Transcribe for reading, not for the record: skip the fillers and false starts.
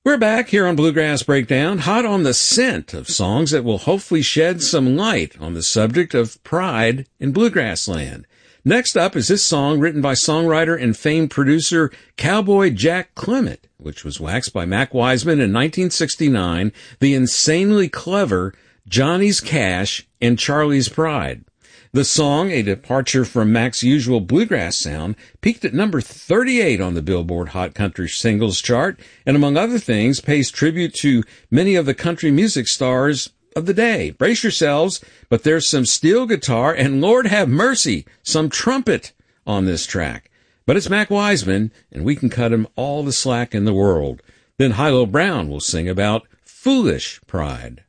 We're back here on Bluegrass Breakdown, hot on the scent of songs that will hopefully shed some light on the subject of pride in bluegrass land. Next up is this song written by songwriter and famed producer Cowboy Jack Clement, which was waxed by Mac Wiseman in 1969, the insanely clever Johnny's Cash and Charlie's Pride. The song, a departure from Mac's usual bluegrass sound, peaked at number 38 on the Billboard Hot Country Singles chart, and among other things, pays tribute to many of the country music stars of the day. Brace yourselves, but there's some steel guitar and, Lord have mercy, some trumpet on this track. But it's Mac Wiseman, and we can cut him all the slack in the world. Then Hilo Brown will sing about foolish pride.